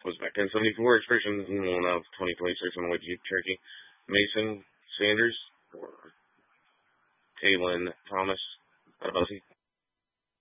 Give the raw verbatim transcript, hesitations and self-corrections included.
Was back ten seventy-four. Expression one of twenty twenty-six on the way to Jeep Cherokee. Mason Sanders or Taylin Thomas. Out of Bussy.